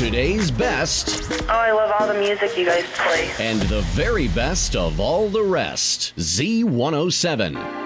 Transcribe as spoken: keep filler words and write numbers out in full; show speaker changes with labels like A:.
A: Today's best.
B: Oh, I love all the music you guys play.
A: And the very best of all the rest. Z one oh seven.